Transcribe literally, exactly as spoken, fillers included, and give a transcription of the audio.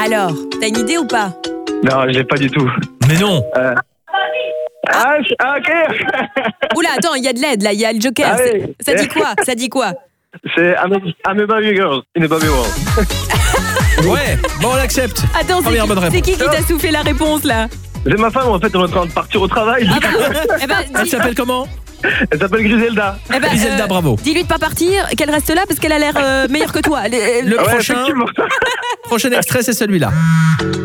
Alors, t'as une idée ou pas? Non, je l'ai pas du tout. Mais non. Euh... Ah, je- ah, ok. Oula, attends, il y a de l'aide là, il y a le Joker. Ah C'est- oui. Ça dit quoi? Ça dit quoi? C'est I'm a, I'm a Barbie Girl in a Barbie World. Ouais, bon, on l'accepte. Attends, c'est Première bonne qui, réponse. c'est qui qui t'a soufflé la réponse là? C'est ma femme, en fait, on est en train de partir au travail. Ah bah, eh ben, Elle dis- s'appelle comment? Elle s'appelle Griselda. eh ben, Griselda, euh, bravo. Dis-lui de pas partir, qu'elle reste là parce qu'elle a l'air euh, meilleure que toi. Le- Le Ouais, prochain, effectivement. prochain extrait, c'est celui-là.